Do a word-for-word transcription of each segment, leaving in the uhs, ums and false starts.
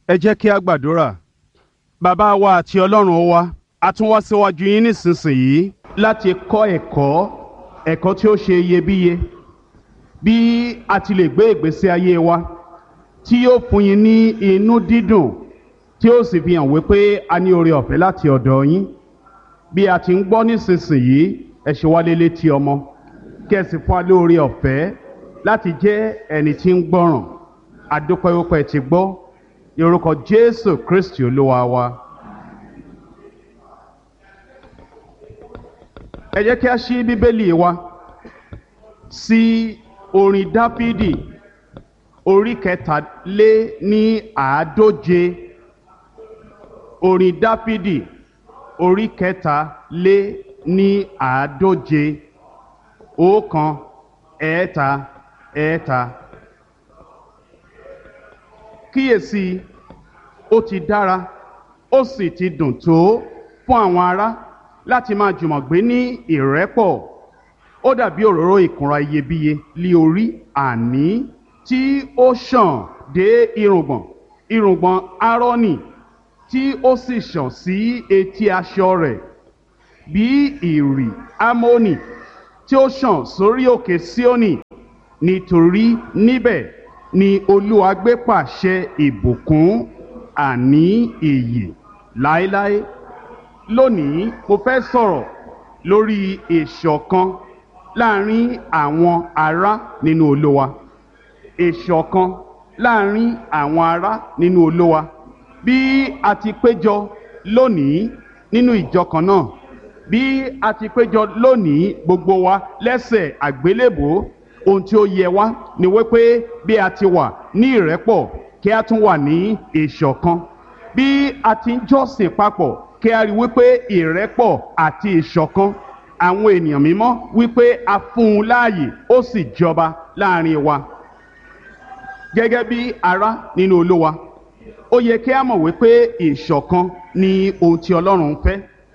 Ẹ jẹ́ kí a gbàdúrà. Bàbá wa àti Ọlọ́run wa, a tún wá síwájú yín nísinsìnyí láti kọ́ ẹ̀kọ́ ẹ̀kọ́ tí ó ṣe iyebíye bí a ti lè gbé ìgbésí ayé wa tí yóò fún yín ní inú dídùn tí ó sì fi hàn wípé a ní oore ọ̀fẹ́ láti ọ̀dọ̀ yín. Bí a ti ń gbọ́ nísinsìnyí, ẹ ṣe wá létí ọmọ kí ẹ sì fún wa lóore ọ̀fẹ́ láti jẹ́ ẹni tí ń gbọ́ràn. A dúpẹ́ wípé ẹ ti gbọ́. Ní orúkọ Jésù Kristi Olúwa wa. Ẹ jẹ́ kí a ṣí Bíbélì wa sí orin Dáfídì orí kẹtàlé ní àádóje. Orin Dáfídì orí kẹtàlé ní àádóje. Ọ̀kan, ẹ̀ẹ́ta, ẹ̀ẹ́ta. Kíyèsí, ó ti dára, ó sì ti dùn tó fún àwọn ará láti máa jùmọ̀ gbé ní ìrẹ́pọ̀. Ó dàbí òróró ìkunra iyebíye lí orí àní tí ó ṣàn dé irùngbọ̀n irùngbọ̀n Árónì tí ó sì ṣàn sí etí aṣọ rẹ̀, bí ìrì Ámónì tí ó ṣàn sórí òkè Síónì. Nítorí níbẹ̀ ni Olúwa gbé pàṣẹ ìbùkún, àní ìyè láéláé. Lónìí mo fẹ́ sọ̀rọ̀ lórí ìṣọ̀kan láàrin àwọn ará nínú Olúwa. Ìṣọ̀kan láàrin àwọn ará nínú Olúwa. Bí a ti péjọ lónìí nínú ìjọ kan náà, bí a ti péjọ lónìí gbogbo wa lẹ́sẹ̀ àgbélébùú, ohun tí ó yẹ wá ni wípé bí a ti wà ní ìrẹ́pọ̀ kí a tún wà ní ìṣọ̀kan. Bí a ti ń jọ́sìn papọ̀ kí a rí wípé ìrẹ́pọ̀ àti ìṣọ̀kan àwọn ènìyàn mímọ́ wípé a fún un láàyè ó sì jọba láàrin wa. Gẹ́gẹ́ bí ará nínú Olúwa, ó yẹ kí a mọ̀ wípé ìṣọ̀kan ni ohun tí Ọlọ́run fẹ́,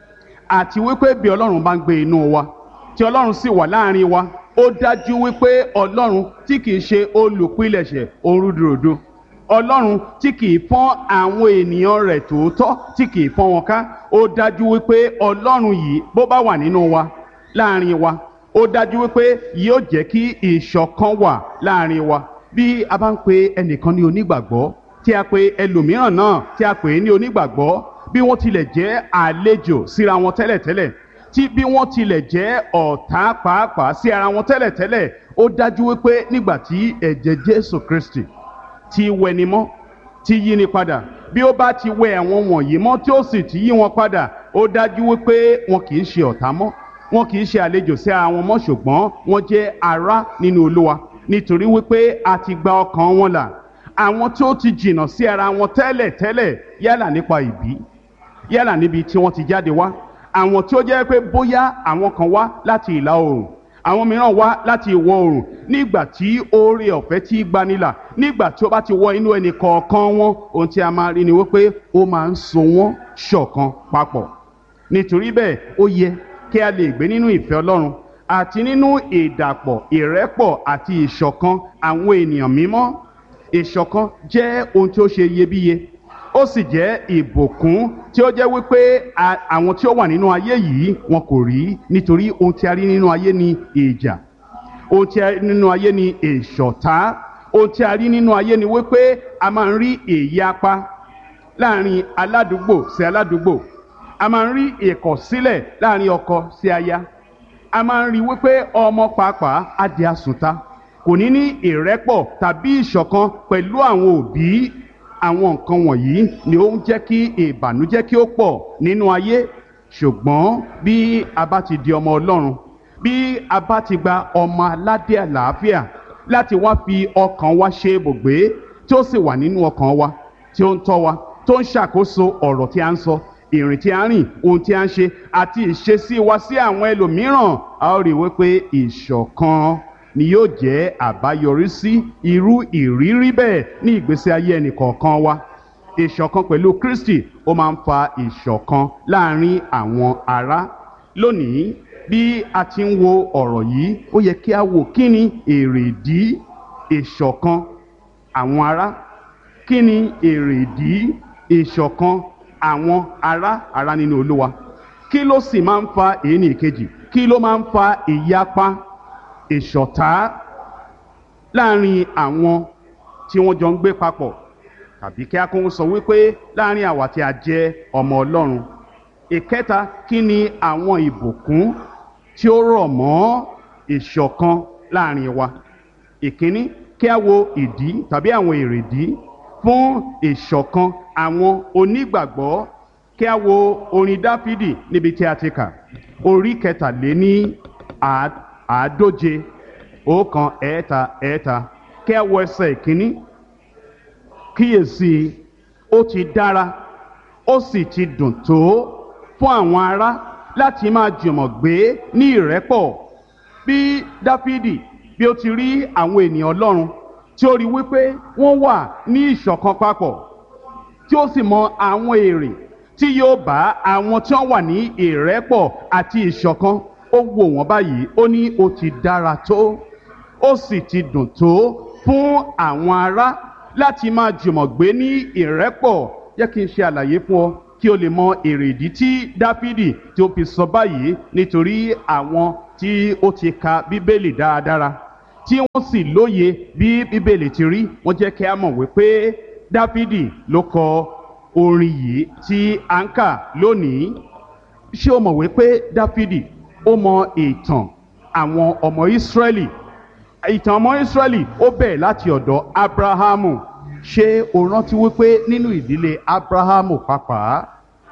àti wípé bí Ọlọ́run bá ń gbé inú wa tí Ọlọ́run sì wà láàrin wa, ó dájú wípé Ọlọ́run tí kìí ṣe olùpilẹ̀ṣẹ̀ ohun rúdurùdu, Ọlọ́run tí kìí fọ́n àwọn ènìyàn rẹ̀ tòótọ́ tí kìí fọ́n wọn ká, ó dájú wípé Ọlọ́run yìí bó bá wà nínú wa láàrin wa, ó dájú wípé yóò jẹ́ kí ìṣọ̀kan wà láàrin wa. Bí a bá ń pe ẹnìkan ní onígbàgbọ́, tí a pe ẹlòmíràn náà tí a pè é ní onígbàgbọ́, bí wọ́n tilẹ̀ jẹ́ àlejò síra wọn tẹ́lẹ̀tẹ́lẹ̀, tí bí wọ́n tilẹ̀ jẹ́ ọ̀tá pàápàá sí ara wọn tẹ́lẹ̀tẹ́lẹ̀, ó dájú wípé nígbà tí ẹ̀jẹ̀ Jésù Kristi ti wẹni mọ́, ti yí ni padà, bí ó bá ti wẹ àwọn wọ̀nyí mọ́ tí ó sì ti yí wọn padà, ó dájú wípé wọn kì í ṣe ọ̀tá mọ́, wọn kì í ṣe àlejò sí ara wọn mọ́, ṣùgbọ́n wọn jẹ́ ará nínú Olúwa, nítorí wípé a ti gba ọkàn wọn là. Àwọn tí ó ti jìnnà sí ara wọn tẹ́lẹ̀tẹ́lẹ̀, yálà nípa ìbí, yálà níbi tí wọ́n ti jáde wá, àwọn tí ó jẹ́ pé bóyá àwọn kan wá láti ìlà oòrùn, àwọn mìíràn wá láti ìwọ̀ oòrùn, nígbà tí oore ọ̀fẹ́ tí gbanilà, nígbà tí ó bá ti wọ inú ẹnì kọ̀ọ̀kan wọn, ohun tí a máa rí ni wípé ó máa ń so wọ́n ṣọ̀kan papọ̀. Nítorí bẹ́ẹ̀ ó yẹ kí a lè gbé nínú ìfẹ́ Ọlọ́run àti nínú ìdàpọ̀, ìrẹ́pọ̀ àti ìṣọ̀kan àwọn ènìyàn mímọ́. Ìṣọ̀kan jẹ́ ohun tí ó ṣe iyebíye, ó sì jẹ́ ìbùkún tí ó jẹ́ wípé àwọn tí ó wà nínú ayé yìí wọn kò rí, nítorí ohun tí a rí nínú ayé ni ìjà, ohun tí a rí nínú ayé ni ìṣọ̀tá, ohun tí a rí nínú ayé ni wípé a máa ń rí ìyapa láàrin aládùúgbò sí aládùúgbò, a máa ń rí ìkọ̀sílẹ̀ láàrin ọkọ sí aya, a máa ń rí wípé ọmọ pàápàá á di àsùntà, kò ní ní ìrẹ́pọ̀ tàbí ìṣọ̀kan pẹ̀lú àwọn òbí. Àwọn nǹkan wọ̀nyí ni ó ń jẹ́ kí ìbànújẹ́ kí ó pọ̀ nínú ayé. Ṣùgbọ́n bí a bá ti di ọmọ Ọlọ́run, bí a bá ti gba ọmọ aládé àlàáfíà láti wá fi ọkàn wa ṣe ibùgbé, tí ó sì wà nínú ọkàn wa, tí ó ń tọ́ wa, tó ń ṣàkóso ọ̀rọ̀ tí a ń sọ, ìrìn tí a ń rìn, ohun tí a ń ṣe àti ìṣesí wa sí àwọn ẹlòmíràn, a ó rí wípé ìṣọ̀kan ni yóò jẹ́ àbáyọrí sí irú ìrírí bẹ́ẹ̀ ní ìgbésí ayé ẹnìkọ̀ọ̀kan wa. Ìṣọ̀kan pẹ̀lú Kristi ó máa ń fa ìṣọ̀kan láàrin àwọn ará. Lónìí, bí a ti ń wo ọ̀rọ̀ yìí, ó yẹ kí a wò kí ni èrèdí ìṣọ̀kan àwọn ará. kí ni èrèdí ìṣọ̀kan àwọn ará ará nínú Olúwa? Kí ló sì máa ń fa èyí ní ìkejì? Kí ló máa ń fa ìyapa, ìṣọ̀tá láàrin àwọn tí wọ́n jọ ń gbé papọ̀? Tàbí kí a kún sọ wípé láàrin àwa tí a jẹ́ ọmọ Ọlọ́run. Ìkẹta, kí ni àwọn ìbùkún tí ó rọ̀ mọ́ ìṣọ̀kan láàrin wa? Ìkíní, kí a wo ìdí tàbí àwọn èrèdí fún ìṣọ̀kan àwọn onígbàgbọ́. Kí a wo orin Dáfídì níbi tí a ti kà, orí kẹtàléní àádóje, ọ̀kan ẹ̀ẹ́ta ẹ̀ẹ́ta. Kí a wo ẹsẹ̀ ìkíní. Kíyèsí, ó ti dára, ó sì ti dùn tó fún àwọn ará láti máa jùmọ̀ gbé ní ìrẹ́pọ̀. Bí Dáfídì bí ó ti rí àwọn ènìyàn Ọlọ́run tí ó rí wípé wọ́n wà ní ìṣọ̀kan papọ̀, tí ó sì mọ àwọn èrè tí yóò bá àwọn tí wọ́n wà ní ìrẹ́pọ̀ àti ìṣọ̀kan, ó wò wọ́n báyìí, ó ní ó ti dára tó, ó sì ti dùn tó fún àwọn ará láti máa jùmọ̀ gbé ní ìrẹ́pọ̀. Jẹ́ kí n ṣe àlàyé fún ọ kí o lè mọ èrèdí tí Dáfídì tí ó fi sọ báyìí, nítorí àwọn tí ó ti ka Bíbélì dáradára tí wọ́n sì lóye bí Bíbélì ti rí, wọ́n jẹ́ kí a mọ̀ wípé Dáfídì ló kọ orin yìí tí a ń kà lónìí. Ṣé o mọ̀ wípé Dáfídì ó mọ ìtàn àwọn ọmọ Ísírẹ́lì? Ìtàn ọmọ Ísírẹ́lì ó bẹ̀rẹ̀ láti ọ̀dọ̀ Ábúráhámù. Ṣé o rántí wípé nínú ìdílé Ábúráhámù pàápàá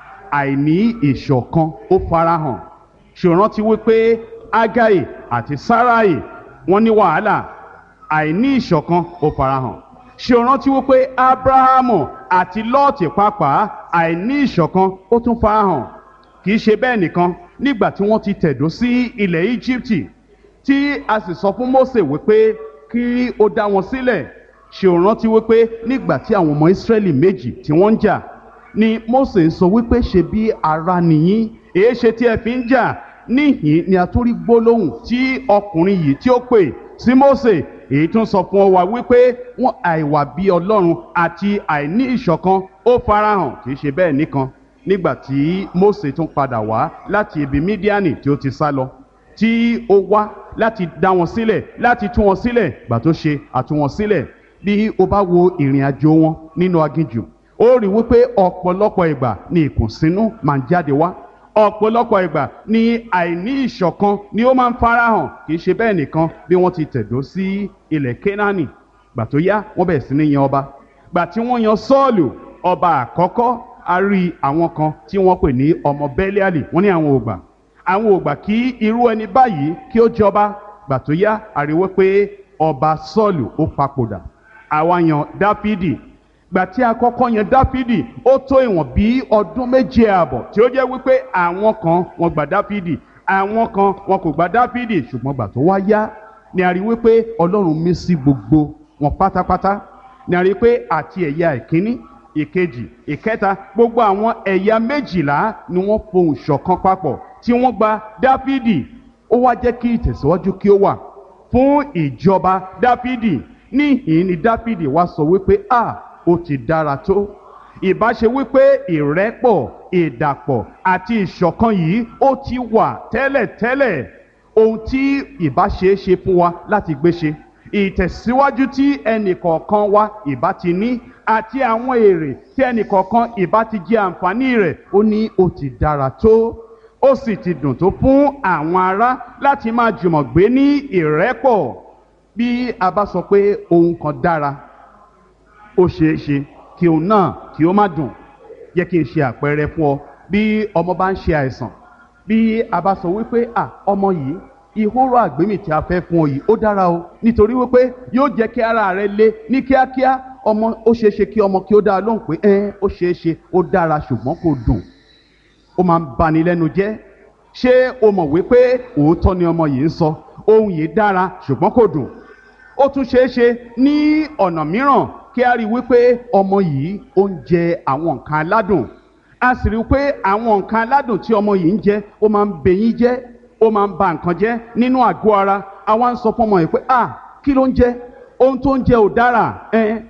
àìní ìṣọ̀kan ó farahàn? Ṣé o rántí wípé Ágáì àti Sáráì wọ́n ní wàhálà, àìní ìṣọ̀kan ó farahàn? Ṣé o rántí wípé Ábúráhámù àti Lọ́ọ̀tì pàápàá àìní ìṣọ̀kan ó tún farahàn? Kì í ṣe bẹ́ẹ̀ nìkan, nígbà tí wọ́n ti tẹ̀dó sí ilẹ̀ Íjíbítì tí a sì sọ fún Mósè wípé kí ó dá wọn sílẹ̀. Ṣé o rántí wípé nígbà tí àwọn ọmọ Ísírẹ́lì méjì tí wọ́n ń jà ni Mósè ń sọ wípé ṣe bí ará nìyín, èé ṣe tí ẹ fi ń jà? Níhìn ni a tún rí gbólóhùn tí ọkùnrin yìí tí ó pè sí Mósè, èyí tún sọ fún wa wípé wọn àìwà bí Ọlọ́run àti àìní ìṣọ̀kan ó farahàn. Kì í ṣe bẹ́ẹ̀ nìkan, nígbà tí Mósè tún padà wá láti ibi Mídíánì tí ó ti sá lọ, tí ó wá láti dá wọn sílẹ̀, láti tú wọn sílẹ̀, gbà tó ṣe àtú wọn sílẹ̀. Bí o bá wo ìrìn àjò wọn nínú aginjù, ó rí wípé ọ̀pọ̀lọpọ̀ ìgbà ni ìkùnsínú máa ń jáde wá, ọ̀pọ̀lọpọ̀ ìgbà ni àìní ìṣọ̀kan ni ó máa ń farahàn. Kì í ṣe bẹ́ẹ̀ nìkan, bí wọ́n ti tẹ̀dó sí ilẹ̀ Kénáánì, gbà tó yá wọ́n bẹ̀rẹ̀ sí ní yan ọba. Gbà tí wọ́n yan Sọ́ọ̀lù ọba àkọ́kọ́, a rí àwọn kan tí wọ́n pè ní ọmọ Bẹ́líálì, wọ́n ní àwọn ò gbà, àwọn ò gbà kí irú ẹni báyìí kí ó jọba. Gbà tó yá a rí wípé ọba Sọ́ọ̀lù ó papòdà, àwa yan Dáfídì. Gbà tí a kọ́kọ́ yan Dáfídì, ó tó ìwọ̀n bí ọdún méje ààbọ̀ tí ó jẹ́ wípé àwọn kan wọ́n gba Dáfídì, àwọn kan wọn kò gba Dáfídì. Ṣùgbọ́n gbà tó wá yá ni a rí wípé Ọlọ́run mí sí gbogbo wọn pátápátá. Ni a rí pé àti ẹ̀yà ìkíní, ìkejì, ìkẹta, gbogbo àwọn ẹ̀yà méjìlá ni wọ́n fohùn ṣọ̀kan papọ̀ tí wọ́n gba Dáfídì. Ó wá jẹ́ kí ìtẹ̀síwájú kí ó wà fún ìjọba Dáfídì. Níhìn ni Dáfídì wá sọ wípé a ó ti dára tó. Ìbá ṣe wípé ìrẹ́pọ̀, ìdàpọ̀ àti ìṣọ̀kan yìí ó ti wà tẹ́lẹ̀tẹ́lẹ̀, ohun tí ìbá ṣe é ṣe fún wa láti gbé ṣe, ìtẹ̀síwájú tí ẹnìkọ̀ọ̀kan wa ìbá ti ní, àti àwọn èrè tí ẹnìkọ̀ọ̀kan ìbá ti jẹ àǹfààní rẹ̀, ó ní ó ti dára tó, ó sì ti dùn tó fún àwọn ará láti máa jùmọ̀ gbé ní ìrẹ́pọ̀. Bí a bá sọ pé ohun kan dára, ó ṣeé ṣe kí òun náà kí ó má dùn. Jẹ́ kí n ṣe àpẹẹrẹ fún ọ. Bí ọmọ bá ń ṣe àìsàn, bí a bá sọ wípé à ọmọ yìí ìhóró àgbémì tí a fẹ́ fún ọ yìí ó dára o, nítorí wípé yóò jẹ́ kí ara rẹ le ní kíákíá, ọmọ ó ṣeé ṣe kí ọmọ kí ó dá lóhùn pé ẹ ó ṣeé ṣe ó dára ṣùgbọ́n kò dùn, ó máa ń bani lẹ́nu jẹ́. Ṣé o mọ̀ wípé òótọ́ ni ọmọ yìí ń sọ, ohun yìí dára ṣùgbọ́n kò dùn? Ó tún ṣeé ṣe ní ọ̀nà mìíràn kí a rí wípé ọmọ yìí ó ń jẹ àwọn nǹkan aládùn, a sì rí pé àwọn nǹkan aládùn tí ọmọ yìí ń jẹ ó máa ń bẹyín jẹ́, ó máa ń ba nǹkan jẹ́ nínú àgọ́ ara. Àwa ń sọ fún ọmọ yìí pé ah kí ló ń jẹ, ohun tó ń jẹ ò dára, ẹ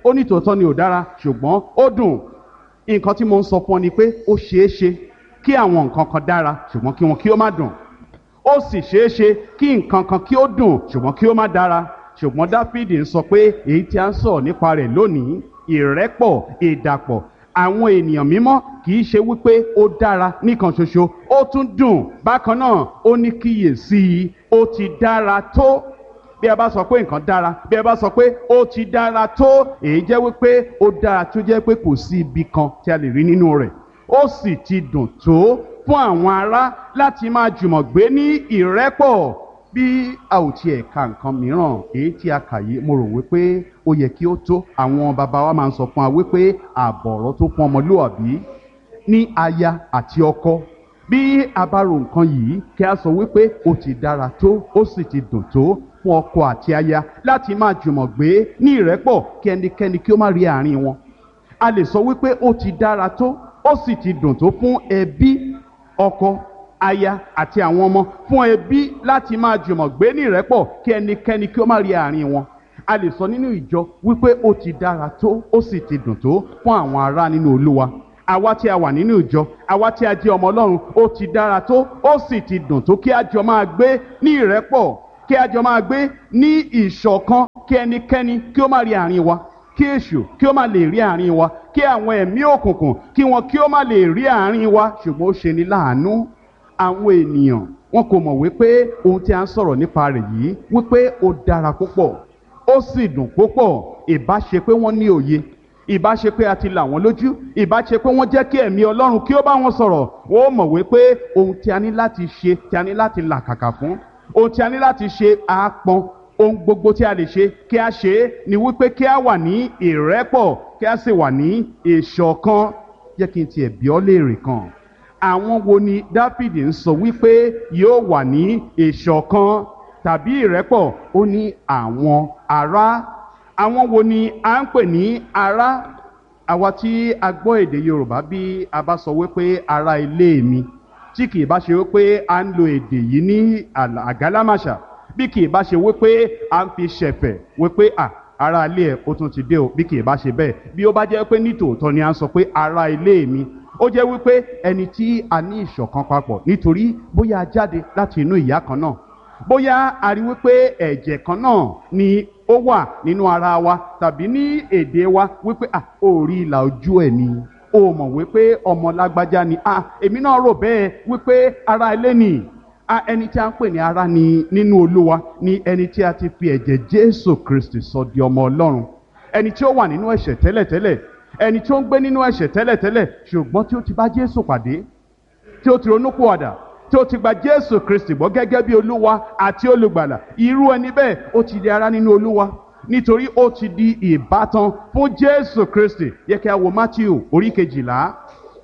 ó ní tòótọ́ ni ò dára ṣùgbọ́n ó dùn. Nǹkan tí mo ń sọ fún ọ ni pé ó ṣeé ṣe kí àwọn nǹkan kan dára ṣùgbọ́n kí wọn kí ó má dùn. Ó sì ṣeé ṣe kí nǹkan kan kí ó dùn ṣùgbọ́n kí ó má dára. Ṣùgbọ́n Dáfídì ń sọ pé èyí tí a ń sọ̀rọ̀ nípa rẹ̀ lónìí, ìrẹ́pọ̀, ìdàpọ̀ àwọn ènìyàn mímọ́, kì í ṣe wípé ó dára nìkan ṣoṣo, ó tún dùn bákan náà. Ó ní kíyèsí, ó ti dára tó. Bí a bá sọ pé nǹkan dára, bí a bá sọ pé ó ti dára tó, èyí jẹ́ wípé ó dára tó jẹ́ pé kò sí ibi kan tí a lè rí nínú rẹ̀. Ó sì ti dùn tó fún àwọn ará láti máa jùmọ̀ gbé ní ìrẹ́pọ̀. Bí a ò tiẹ̀ ka nǹkan mìíràn èyí tí a kà yìí, mo rò wípé ó yẹ kí ó tó. Àwọn bàbá wa máa ń sọ fún wa wípé àbọ̀rọ̀ tó pọn ọmọlúwàbí ní aya àti ọkọ. Bí a bá ro nǹkan yìí, kí a sọ wípé ó ti dára tó, ó sì ti dùn tó fún ọkọ àti aya láti máa jùmọ̀ gbé ní ìrẹ́pọ̀, kí ẹnikẹ́ni kí ó má rí àárín wọn. A lè sọ wípé ó ti dára tó, ó sì ti dùn tó fún ẹbí, ọkọ, aya àti àwọn ọmọ, fún ẹbí láti máa jùmọ̀ gbé ní ìrẹ́pọ̀, kí ẹnikẹ́ni kí ó má rí àárín wọn. A lè sọ nínú ìjọ wípé ó ti dára tó, ó sì ti dùn tó fún àwọn ará nínú Olúwa. Àwa tí a wà nínú ìjọ, àwa tí a jẹ́ ọmọ Ọlọ́run, ó ti dára tó, ó sì ti dùn tó kí a jọ máa gbé ní ìrẹ́pọ̀, kí a jọ máa gbé ní ìṣọ̀kan, kí ẹnikẹ́ni kí ó má rí àárín wa, kí èṣù kí ó má lè rí àárín wa, kí àwọn ẹ̀mí òkùnkùn kí wọn kí ó má lè rí àárín wa. Ṣùgbọ́n ó ṣe ni láàánú, àwọn ènìyàn wọn kò mọ̀ wípé ohun tí a ń sọ̀rọ̀ nípa rẹ̀ yìí wípé ó dára púpọ̀, ó sì dùn púpọ̀. Ìbá ṣe pé wọ́n ní òye, ìbá ṣe pé a ti là wọ́n lójú, ìbá ṣe pé wọ́n jẹ́ kí ẹ̀mí Ọlọ́run kí ó bá wọn sọ̀rọ̀, wọ́n mọ̀ wípé ohun tí a ní láti ṣe, tí a ní láti làkàkà fún, ohun tí a ní láti ṣe àápọn, ohun gbogbo tí a lè ṣe kí a ṣe é ni wípé kí a wà ní ìrẹ́pọ̀, kí a sì wà ní ìṣọ̀kan. Jẹ́ kí n tiẹ̀ bi ọ́ léèrè kan. Àwọn wo ni Dáfídì ń sọ wípé yóò wà ní ìṣọ̀kan tàbí ìrẹ́pọ̀? Ó ní àwọn ará. Àwọn wo ni à ń pè ní ará? Àwa tí a gbọ́ èdè Yorùbá, bí a bá sọ wípé ará ilé mi, tí kì í bá ṣe wípé a ń lo èdè yìí ní àgálámàṣà, bí kì í bá ṣe wípé a ń fi ṣẹ̀fẹ̀ wípé à ará ilé ẹ̀ ó tún ti dé o, bí kì í bá ṣe bẹ́ẹ̀, bí ó bá jẹ́ pé nítòótọ́ ni a ń sọ pé ará ilé mi, ó jẹ́ wípé ẹni tí a ní ìṣọ̀kan papọ̀, nítorí bóyá a jáde láti inú ìyá kan náà, bóyá a rí wípé ẹ̀jẹ̀ kan náà ni ó wà nínú ara wa, tàbí ní èdè wa wípé à ó rí ìlà ojú ẹ̀ ni, ó mọ̀ wípé ọmọ lágbájá ni, à èmi náà rò bẹ́ẹ̀ wípé ará ilé ni. À ẹni tí a ń pè ní ará ni nínú Olúwa ni ẹni tí a ti fi ẹ̀jẹ̀ Jésù Kristi sọ di ọmọ Ọlọ́run, ẹni tí ó wà nínú ẹ̀ṣẹ̀ tẹ́lẹ̀tẹ́lẹ̀, ẹni tí ó ń gbé nínú ẹ̀ṣẹ̀ tẹ́lẹ̀tẹ́lẹ̀, ṣùgbọ́n tí ó ti bá Jésù pàdé, tí ó ti ronúpìwàdà, tí ó ti gba Jésù Kristi gbọ́ gẹ́gẹ́ bí Olúwa àti olùgbàlà. Irú ẹni bẹ́ẹ̀ ó ti di ará nínú Olúwa, nítorí ó ti di ìbátan fún Jésù Kristi. Yẹ kí a wo Mátíù orí kejìlá,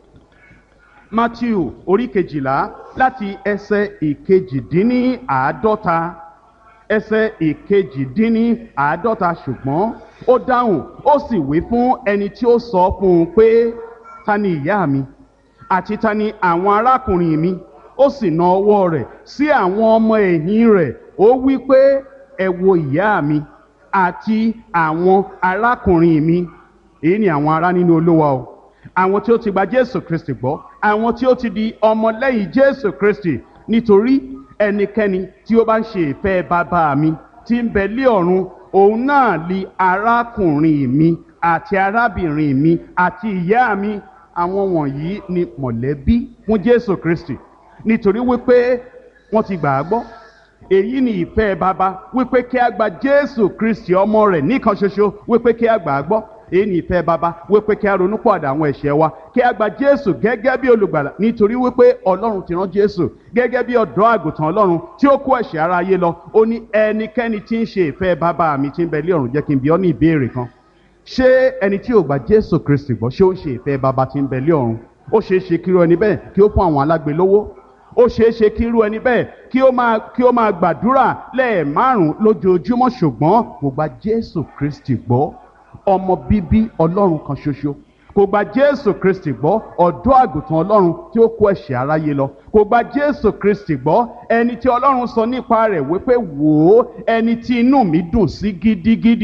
Mátíù orí kejìlá láti ẹsẹ̀ ìkejìdínníàádọ́ta, ẹsẹ̀ ìkejìdínníàádọ́ta. Ṣùgbọ́n ó dáhùn, ó sì wí fún ẹni tí ó sọ fún un pé, ta ni ìyá mi àti ta ni àwọn arákùnrin mi? Ó sì na ọwọ́ rẹ̀ sí àwọn ọmọ ẹ̀yìn rẹ̀, ó wí pé, ẹ wo ìyá mi àti àwọn arákùnrin mi. Èyí ni àwọn ará nínú Olúwa o, àwọn tí ó ti gba Jésù Kristi gbọ́, àwọn tí ó ti di ọmọlẹ́yìn Jésù Kristi. Nítorí ẹnikẹ́ni tí ó bá ń ṣe ìfẹ́ bàbá mi tí ń bẹ lé ọ̀run, òun náà li arákùnrin mi àti arábìnrin mi àti ìyá mi. Àwọn wọ̀nyí ni mọ̀lẹ́bí fún Jésù Kristi, nítorí wípé wọ́n ti gbà á gbọ́. Èyí ni ìfẹ́ bàbá, wípé kí a gba Jésù Kristi ọmọ rẹ̀ nìkan ṣoṣo, wípé kí a gbà á gbọ́. Èyí ni ìfẹ́ bàbá, wípé kí a ronúpìwàdà àwọn ẹ̀ṣẹ̀ wa, kí a gba Jésù gẹ́gẹ́ bí olùgbàlà, nítorí wípé Ọlọ́run ti rán Jésù gẹ́gẹ́ bí ọ̀dọ́ àgùntàn Ọlọ́run tí ó kó ẹ̀ṣẹ̀ aráyé lọ. Ó ní ẹnikẹ́ni tí ń ṣe ìfẹ́ bàbá mi tí ń bẹ lé ọ̀run. Jẹ́ kí n bi ọ́ ní ìbéèrè kan. Ṣé ẹni tí ò gba Jésù Kristi gbọ́, ṣé ó ń ṣe ìfẹ́ bàbá tí ń bẹ lé ọ̀run? Ó ṣeé ṣe kí irú ẹni bẹ́ẹ̀ kí ó fún àwọn alágbe lówó. Ó ṣeé ṣe kí irú ẹni bẹ́ẹ̀ kí ó máa kí ó máa gbàdúrà lẹ́ẹ̀márùn-ún lójoojúmọ́, ṣùgbọ́n kò gba Jésù Kristi gbọ́, ọmọ bíbí Ọlọ́run kan ṣoṣo. Kò gba Jésù Kristi gbọ́, ọ̀dọ́ àgùntàn Ọlọ́run tí ó kó ẹ̀ṣẹ̀ aráyé lọ. Kò gba Jésù Kristi gbọ́, ẹni tí Ọlọ́run sọ nípa rẹ̀ wípé, wò ó, ẹni tí inú mi dùn sí gidigidi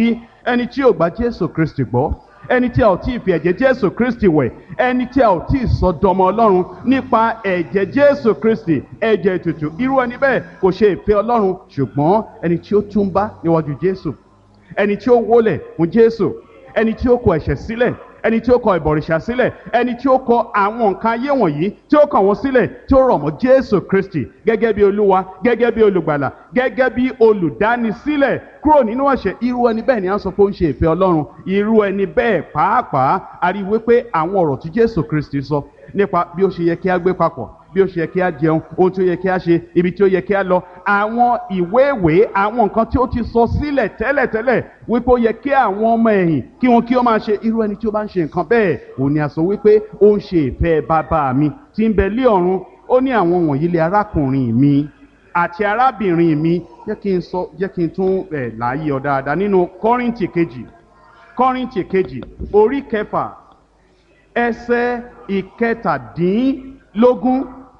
ẹni tí ò gba Jésù Kristi gbọ́, ẹni tí a ò tí ì fi ẹ̀jẹ̀ Jésù Kristi wẹ̀, ẹni tí a ò tí ì sọ dọmọ Ọlọ́run nípa ẹ̀jẹ̀ Jésù Kristi, ẹ̀jẹ̀ ètùtù, irú ẹni bẹ́ẹ̀ kò ṣe ìfẹ́ Ọlọ́run. Ṣùgbọ́n ẹni tí ó túnbá níwájú Jésù, ẹni tí ó wólẹ̀ fún Jésù, ẹni tí ó kọ ẹ̀ṣẹ̀ sílẹ̀, ẹni tí ó kọ ìbọ̀rìṣà sílẹ̀, ẹni tí ó kọ àwọn nǹkan ayé wọ̀nyí tí ó kàn wọ́n sílẹ̀, tí ó rọ̀ mọ́ Jésù Kristi gẹ́gẹ́ bí Olúwa, gẹ́gẹ́ bí olùgbàlà, gẹ́gẹ́ bí olùdánisílẹ̀ kúrò nínú ẹ̀ṣẹ̀, irú ẹni bẹ́ẹ̀ ni a sọ pé ó ń ṣe ìfẹ́ Ọlọ́run. Irú ẹni bẹ́ẹ̀ pàápàá a rí wípé àwọn ọ̀rọ̀ tí Jésù Kristi sọ nípa bí ó ṣe yẹ kí a gbé papọ̀, bí ó ṣe yẹ kí a jẹun, ohun tí ó yẹ kí a ṣe, ibi tí ó yẹ kí a lọ, àwọn ìwé ìwé, àwọn nǹkan tí ó ti sọ sílẹ̀ tẹ́lẹ̀tẹ́lẹ̀ wípé ó yẹ kí àwọn ọmọ ẹ̀yìn kí wọn kí ó máa ṣe, irú ẹni tí ó bá ń ṣe nǹkan bẹ́ẹ̀, òun ni a sọ wípé ó ń ṣe ìfẹ́ bàbá mi tí ń bẹ lé ọ̀run. Ó ní àwọn wọ̀nyí lé arákùnrin mi àti arábìnrin mi. Jẹ́ kí n sọ, jẹ́ kí n tún ẹ̀ láàyè ọ dáadáa nínú Kọ́ríńtì kejì, Kọ́ríńtì kejì orí kẹfà ẹsẹ̀ ìkẹtàdínlógún.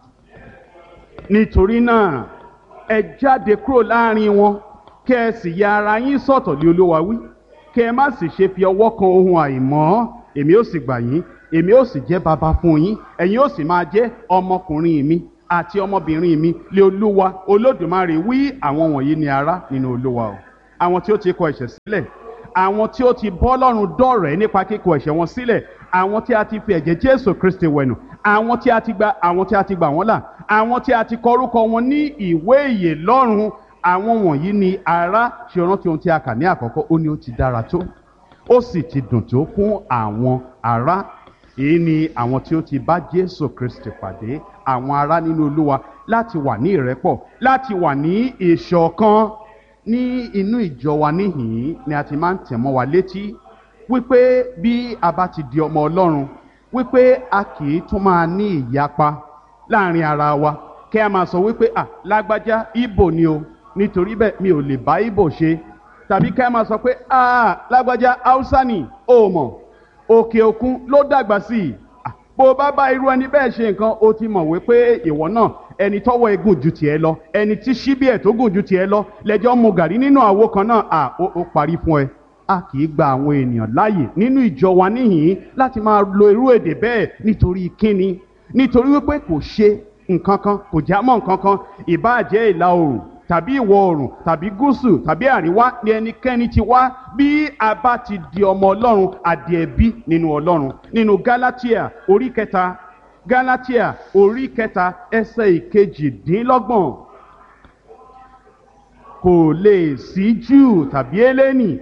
Nítorí náà ẹ jáde kúrò láàrin wọn, kẹ́ ẹ sì ya ara yín sọ́tọ̀ lé Olúwa wí, kẹ́ ẹ má sì ṣe fi ọwọ́ kan ohun àìmọ́. Èmi ó sì gbà yín, èmi ó sì jẹ́ baba fún yín, ẹ̀yin ó sì máa jẹ́ ọmọkùnrin mi àti ọmọbìnrin mi lé Olúwa Olódùmarè wí. Àwọn wọ̀nyí ni ará nínú Olúwa o, àwọn tí ó ti kọ ẹ̀ṣẹ̀ sílẹ̀, àwọn tí ó ti bọ́ Ọlọ́run dọ̀rẹ́ nípa kíkọ ẹ̀ṣẹ̀ wọn sílẹ̀, àwọn tí a ti fi ẹ̀jẹ̀ Jésù Kristi wẹ̀nù, àwọn tí a ti gba àwọn tí a ti gbà wọ́n là, àwọn tí a ti kọ orúkọ wọn ní ìwé ìyè lọ́run. Àwọn wọ̀nyí ni ará. Ṣe o rántí ohun tí a kà ní àkọ́kọ́? Ó ní ó ti dára tó, ó sì ti dùn tó fún àwọn ará. Èyí ni àwọn tí ó ti bá Jésù Kristi pàdé, àwọn ará nínú Olúwa, láti wà ní ìrẹ́pọ̀, láti wà ní ìṣọ̀kan. Ní inú ìjọ wa níhìn-ín ni a ti máa ń tẹ̀ mọ́ wa létí wípé bí a bá ti di ọmọ Ọlọ́run, wípé a kì í tún máa ní ìyapa láàrin ara wa, kí a máa sọ wípé à lágbájá Ìgbò ni o, nítorí bẹ́ẹ̀ mi ò lè bá Ìgbò ṣe, tàbí kí a máa sọ pé à lágbájá Haúsá ni o mọ̀, òkè òkun ló dàgbà sí i. Bó bá bá irú ẹni bẹ́ẹ̀ ṣe nǹkan, ó ti mọ̀ wípé ìwọ náà ẹni tọ́wọ́ ẹ gùn ju tiẹ̀ lọ, ẹni tí ṣíbí ẹ̀ tó gùn ju tiẹ̀ lọ, lẹ́jọ́ mu gàrí nínú àwo kan náà, à ó parí fún ẹ. A kì í gba àwọn ènìyàn láàyè nínú ìjọ wa níhìn-ín láti máa lo irú èdè bẹ́ẹ̀. Nítorí kíni? Nítorí wípé kò ṣe nǹkan kan, kò já mọ́ nǹkan kan. Ìbáà jẹ́ ìlà oòrùn tàbí ìwọ̀ oòrùn tàbí gúúsù tàbí àríwá ni ẹnikẹ́ni ti wá, bí a bá ti di ọmọ Ọlọ́run, àdì ẹ̀bí nínú Ọlọ́run. Nínú Gálátíà orí kẹta, Gálátíà orí kẹta ẹsẹ̀ ìkejìdínlọ́gbọ̀n. Kò lè sí Júù tàbí Hélénì,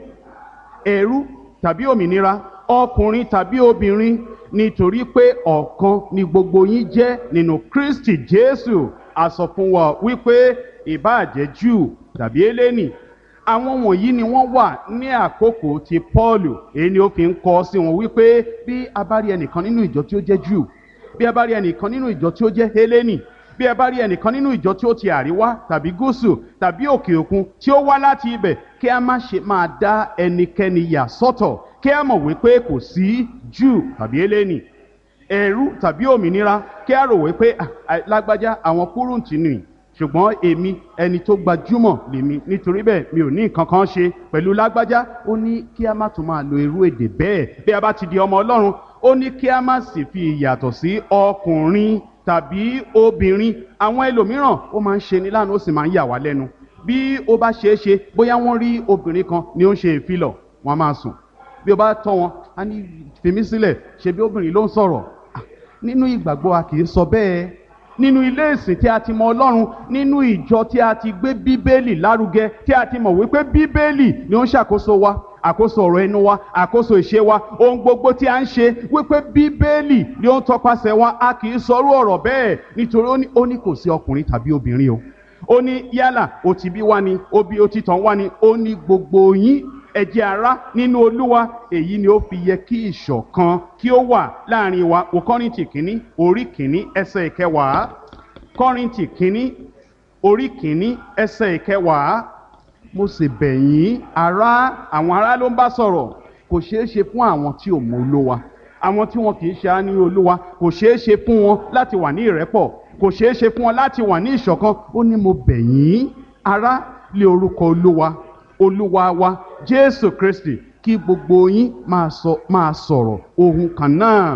ẹrú tàbí òmìnira, ọkùnrin tàbí obìnrin, nítorí pé ọ̀kan ni gbogbo yín jẹ́ nínú Kristi Jésù. A sọ fún wa wípé ìbáà jẹ́ Júù tàbí Hélénì, àwọn wọ̀nyí ni wọ́n wà ní àkókò ti Pọ́ọ̀lù. Èyí ni ó fi ń kọ sí wọn wípé bí a bá rí ẹnìkan nínú ìjọ tí ó jẹ́ Júù, bí a bá rí ẹnìkan nínú ìjọ tí ó jẹ́ Hélénì, bí ẹ bá rí ẹnìkan nínú ìjọ tí ó ti àríwá tàbí gúúsù tàbí òkè òkun tí ó wá láti ibẹ̀, kí a má ṣe máa dá ẹnikẹ́ni yà sọ́tọ̀, kí a mọ̀ wípé kò sí Júù tàbí Hélénì, ẹrú tàbí òmìnira, kí a rò wípé lágbájá àwọn kúrúǹtì nì, ṣùgbọ́n èmi ẹni tó gbajúmọ̀ lèmi, nítorí bẹ́ẹ̀ mi ò ní nǹkan kan ṣe pẹ̀lú lágbájá. Ó ní kí a má tún máa lo irú èdè bẹ́ẹ̀ bí a bá ti di ọmọ Ọlọ́run. Ó ní kí a má sì fi ìyàtọ̀ sí ọkùnrin tàbí obìnrin. Àwọn ẹlòmíràn ó máa ń ṣe ní láàánú, ó sì máa ń yà wá lẹ́nu. Bí ó bá ṣeé ṣe bóyá wọ́n rí obìnrin kan ni ó ń ṣe ìfilọ̀, wọ́n máa sùn. Bí ó bá tọ́ wọn, a ní fèmí sílẹ̀, ṣe bí obìnrin ló ń sọ̀rọ̀. Nínú ìgbàgbọ́ a kì í sọ bẹ́ẹ̀. Nínú ilé ìsìn tí a ti mọ Ọlọ́run, nínú ìjọ tí a ti gbé Bíbélì lárugẹ, tí a ti mọ̀ wípé Bíbélì ni ó ń ṣàkóso wa, àkóso ọ̀rọ̀ ẹnu wa, àkóso ìṣe wa, ohun gbogbo tí a ń ṣe, wípé Bíbélì ni ó ń tọpasẹ̀ wa. A kì í sọrú ọ̀rọ̀ bẹ́ẹ̀, nítorí ó ní kò sí ọkùnrin tàbí obìnrin o. Ó ní yálà ó ti bí wá ni, ó bí ó ti tàn wá ni, ó ní gbogbo yín ẹ jẹ́ ará nínú Olúwa. Èyí ni ó fi yẹ kí ìṣọ̀kan kí ó wà láàrin wa. Wo Kọ́ríńtì kínní orí kínní ẹsẹ̀ ìkẹwàá. Kọ́ríńtì kínní orí kínní ẹsẹ̀ ìkẹwàá. Mo sì bẹ̀ yín ará, àwọn ará ló ń bá sọ̀rọ̀. Kò ṣeé ṣe fún àwọn tí ò mọ Olúwa, àwọn tí wọn kì í ṣe á ní Olúwa, kò ṣeé ṣe fún wọn láti wà ní ìrẹ́pọ̀, kò ṣeé ṣe fún wọn láti wà ní ìṣọ̀kan. Ó ní mo bẹ̀ yín ará lé orúkọ Olúwa, Olúwa wa Jésù Kristi, kí gbogbo yín máa sọ máa sọ̀rọ̀ ohun kan náà.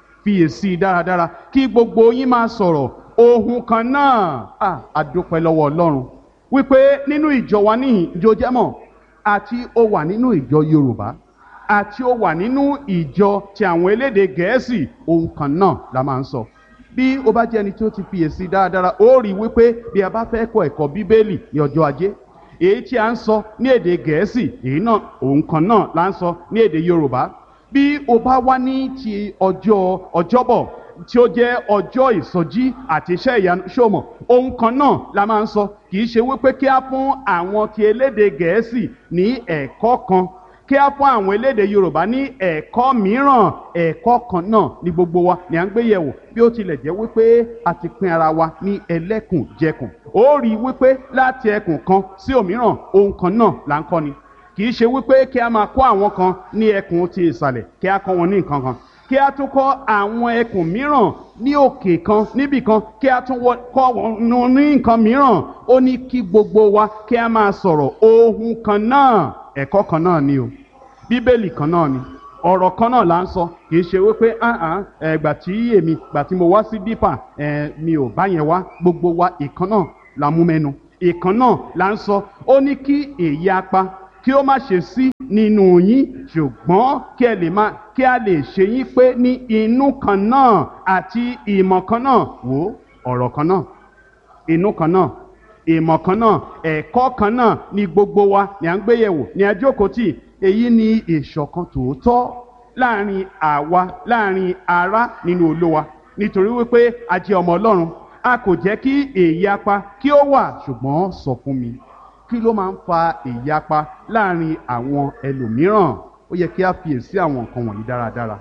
Fiyèsí dáradára, kí gbogbo yín máa sọ̀rọ̀ ohun kan náà. À, a dúpẹ́ lọ́wọ́ Ọlọ́run wípé nínú ìjọ wa níhìn ìjọ jẹ́mọ̀, àti ó wà nínú ìjọ Yorùbá àti ó wà nínú ìjọ ti àwọn elédè Gẹ̀ẹ́sì, ohun kan náà la máa ń sọ. Bí o bá jẹ́ ẹni tí ó ti fiyèsí dáradára, ó rí wípé bí a bá fẹ́ kọ́ ẹ̀kọ́ Bíbélì ní ọjọ́ Ajé, èyí tí a ń sọ ní èdè Gẹ̀ẹ́sì, èyí náà ohun kan náà la ń sọ ní èdè Yorùbá. Bí o bá wá ní ti ọjọ́ Ọjọ́bọ̀ tí ó jẹ́ ọjọ́ ìsọjí àti iṣẹ́ ìyanu, ṣòmọ̀ ohun kan náà la máa ń sọ. Kì í ṣe wípé kí á fún àwọn ti elédè Gẹ̀ẹ́sì ní ẹ̀kọ́ kan, kí á fún àwọn elédè Yorùbá ní ẹ̀kọ́ mìíràn. Ẹ̀kọ́ kan náà ni gbogbo wa ni à ń gbé yẹ̀wò, bí ó tilẹ̀ jẹ́ wípé a ti pín ara wa ní ẹlẹ́kùnjẹkùn. Ó rí wípé láti ẹkùn kan sí òmíràn ohun kan náà là ń kọ́ ni. Kì í ṣe wípé kí a máa kọ́ àwọn kan ní ẹkùn ti ìsàlẹ̀ kí a kọ́ wọn ní nǹkan kan, kí a tún kọ́ àwọn ẹkùn mìíràn ní òkè kan níbì kan kí a tún kọ́ wọn ní nǹkan mìíràn. Ó ní kí gbogbo wa kí a máa sọ̀rọ̀ ohun kan náà. Ẹ̀kọ́ kan náà ni o, Bíbélì kan náà ni, ọ̀rọ̀ kan náà là ń sọ. Kì í ṣe wípé ẹgbà tí èmi gbà tí mo wá sí dípà mi ò bá yẹn wá, gbogbo wa ìkan náà la mú mẹ́nu, ìkan náà là ń sọ. Ó ní kí èyí apá kí ó má ṣe sí nínú yín, ṣùgbọ́n kí ẹ lè máa kí a lè ṣe yín pé ní inú kan náà àti ìmọ̀ kan náà. Wò ó, ọ̀rọ̀ kan náà, inú kan náà, ìmọ̀ kan náà, ẹ̀kọ́ kan náà ni gbogbo wa ni à ń gbé yẹ̀wò ní àjókòó tì. Èyí ni ìṣọ̀kan tòótọ́ láàrin àwa, láàrin ará nínú Olúwa, nítorí wípé a jẹ́ ọmọ Ọlọ́run. A kò jẹ́ kí èyapa kí ó wà, ṣùgbọ́n sọ fún mi, kí ló máa ń fa ìyapa láàrin àwọn ẹlòmíràn? Ó yẹ kí a fiyèsí àwọn nǹkan wọ̀nyí dáradára.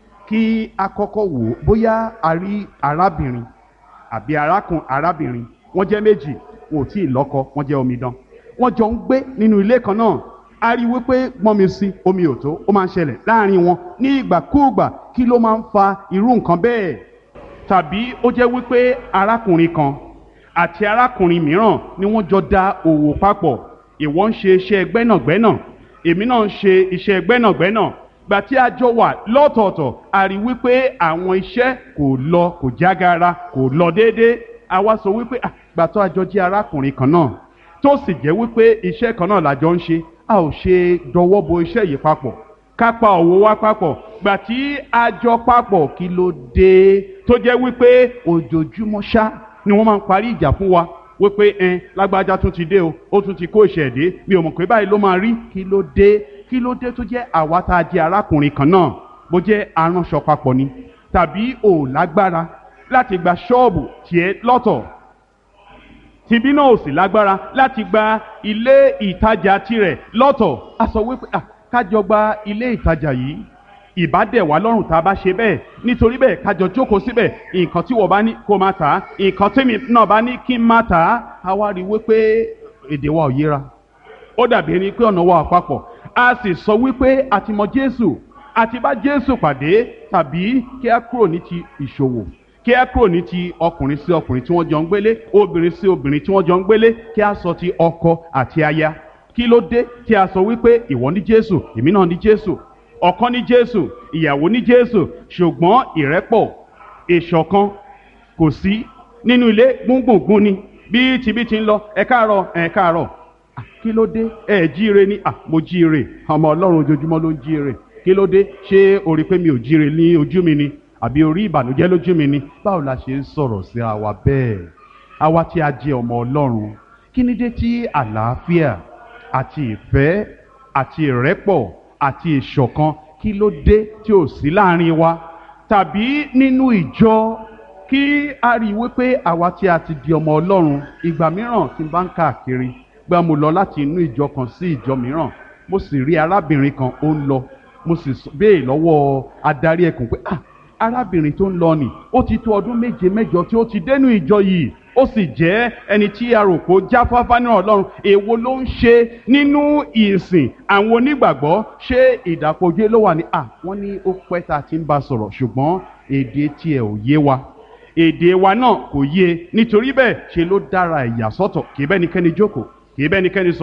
Kí a kọ́kọ́ wò ó bóyá a rí arábìnrin àbí arákùn arábìnrin, wọ́n jẹ́ méjì, wọn ò tí ì lọ́kọ, wọ́n jẹ́ omidan, wọ́n jọ ń gbé nínú ilé kan náà. A rí wípé gbọ́n mi sí omi ò tó, ó máa ń ṣẹlẹ̀ láàrin wọn ní ìgbàkúùgbà. Kí ló máa ń fa irú nǹkan bẹ́ẹ̀? Tàbí ó jẹ́ wípé arákùnrin kan àti arákùnrin mìíràn ni wọ́n jọ dá òwò papọ̀. Ìwọ ń ṣe iṣẹ́ gbẹ́nàgbẹ́nà, èmi náà ń ṣe iṣẹ́ gbẹ́nàgbẹ́nà. Gbà tí a jọ wà lọ́tọ̀ọ̀tọ̀, a rí wípé àwọn iṣẹ́ kò lọ, kò jágara, kò lọ déédéé. A wá sọ wípé gbà tó a jọ jẹ́ arákùnrin kan náà, tó sì jẹ́ wípé iṣẹ́ kan náà la jọ ń ṣe, a ò ṣe dọwọ́ bo iṣẹ́ yìí papọ̀, ká pa òwò wa papọ̀. Gbà tí a jọ papọ̀, kí ló dé tó jẹ́ wípé ojoojúmọ́ ṣá ni wọ́n máa ń parí ìjà fún wa wípé ẹn lágbájá tún ti dé o, ó tún ti kó ìṣẹ̀dé, mi ò mọ̀ pé báyìí ló máa rí. Kí ló dé? Kí ló dé tó jẹ́ àwa tá a jẹ́ arákùnrin kan náà, bó jẹ́ aránṣọ papọ̀ ni, tàbí ò lágbára láti gba ṣọ́ọ̀bù tiẹ̀ lọ́tọ̀, tìbí náà ò sì lágbára láti gba ilé ìtajà tirẹ̀ lọ́tọ̀. A sọ wípé kájọ gba ilé ìtajà yìí, ìbá dẹ̀ wá lọ́rùn tá a bá ṣe bẹ́ẹ̀. Nítorí bẹ́ẹ̀ kájọ jókòó síbẹ̀, nǹkan tí wọ́n bá ní kó máa tà á, nǹkan tèmi náà bá ní kí n máa tà á. A wá rí wípé èdè wa ò yéra, ó dàbí ẹni pé ọ̀nà wa ò papọ̀. A sì sọ wípé a ti mọ Jésù, a ti bá Jésù pàdé. Tàbí kí a kúrò ní ti ìṣòwò, kí a kúrò ní ti ọkùnrin sí ọkùnrin tí wọ́n jọ ń gbélé, obìnrin sí obìnrin tí wọ́n jọ ń gbélé, kí a sọ ti ọkọ àti aya. Kí ló dé tí a sọ wípé ìwọ ní Jésù, èmi náà ní Jésù, ọkọ ní Jésù, ìyàwó ní Jésù, ṣùgbọ́n ìrẹ́pọ̀, ìṣọ̀kan kò sí nínú ilé? Gbùngbùngbùn ni, bí tibí ti ń lọ, ẹ káàárọ̀ ẹ káàárọ̀. Kí ló dé? Ẹ jíire ni. Mo jíire, ọmọ Ọlọ́run ojoojúmọ́ ló ń jíire. Kí ló dé? Ṣé o rí pé mi ò jíire ní ojú mi ni? Àbí orí ìbànújẹ́ lójú mi ni? Báwo la ṣe ń sọ̀rọ̀ sí àwa bẹ́ẹ̀, àwa tí a jẹ́ ọmọ Ọlọ́run? Kí ni dé tí àlàáfíà àti ìfẹ́ àti ìrẹ́pọ̀ àti ìṣọ̀kan, kí ló dé tí ò sí láàrin wa? Tàbí nínú ìjọ, kí a rí wípé àwa tí a ti di ọmọ Ọlọ́run, ìgbà mìíràn tí n bá ń káàkiri, gbà mo lọ láti inú ìjọ kan sí ìjọ mìíràn, mo sì rí arábìnrin kan ó ń lọ, mo sì béè lọ́wọ́ adarí ẹkùn pé ah arábìnrin tó ń lọ nì, ó ti tó ọdún méje mẹ́jọ tí ó ti dénú ìjọ yìí, ó sì jẹ́ ẹni tí a rò pé ó jáfáfá ní Ọlọ́run. Èwo ló ń ṣe nínú ìsìn àwọn onígbàgbọ́? Ṣé ìdàpọ̀jù ló wà ní? À wọ́n ní ó pẹ́ tá a ti ń bá sọ̀rọ̀, ṣùgbọ́n èdè tiẹ̀ ò yé wa, èdè wa náà kò yé. Nítorí bẹ́ẹ̀ ṣe ló dára ẹ̀yà sọ́tọ̀, kì í bẹ́nikẹ́ni jókòó, kì í bẹ́nikẹ́ni sọ̀rọ̀.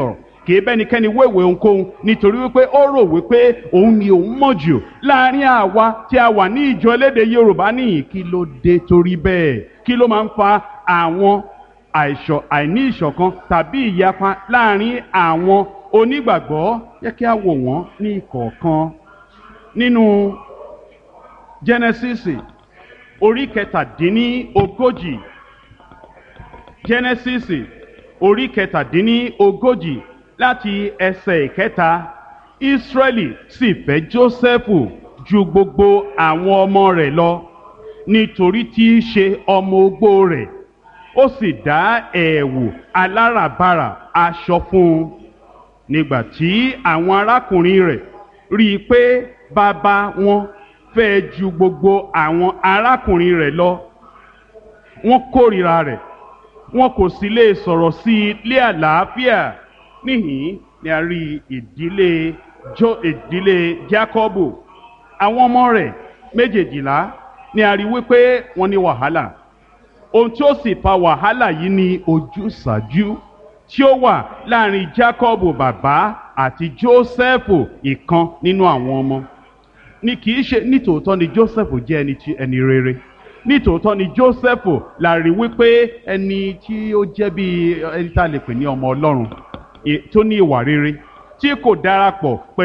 kì í bẹ́nikẹ́ni wéwèé ohunkóhun nítorí wípé ó rò wípé òun ni òun mọ̀ jù láàrin àwa tí a wà ní ìjọ elédè Yorùbá nìyí. Kí ló dé torí bẹ́ẹ̀? Kí ló máa ń fa àwọn àìṣọ̀ àìní ìṣọ̀kan tàbí ìyapa láàrin àwọn onígbàgbọ́? Yẹ kí a wò wọ́n ní ìkọ̀ọ̀kan. Nínú Jẹ́nẹ́sísì orí kẹtàdínní ogójì Jẹ́nẹ́sísì orí kẹtàdínní ogójì láti ẹsẹ̀ ìkẹta. Ísírẹ́lì sì fẹ́ Jósẹ́fù ju gbogbo àwọn ọmọ rẹ̀ lọ nítorí tí í ṣe ọmọ ogbó rẹ̀. Ó sì dá ẹ̀wù aláràbarà aṣọ fún un. Nígbà tí àwọn arákùnrin rẹ̀ rí i pé bàbá wọn fẹ́ ju gbogbo àwọn arákùnrin rẹ̀ lọ, wọ́n kórìíra rẹ̀, wọn kò sì lè sọ̀rọ̀ sí i lé àlàáfíà. Níhìn ni a rí ìdílé jo ìdílé Jákọ́bù. Àwọn ọmọ rẹ̀ méjèèjìlá ni a rí wípé wọ́n ní wàhálà. Ohun tí ó sì fa wàhálà yìí ni ojúsàájú tí ó wà láàrin Jákọ́bù bàbá àti Jósẹ́fù ìkan nínú àwọn ọmọ. Ní kì í ṣe nítòótọ́ ni Jósẹ́fù jẹ́ ẹni tí ẹni rere. Nítòótọ́ ni Jósẹ́fù la rí wípé ẹni tí ó jẹ́ bí ẹni tá a lè pè ní ọmọ Ọlọ́run tó ní ìwà rere tí kò darapọ̀ pẹ̀lú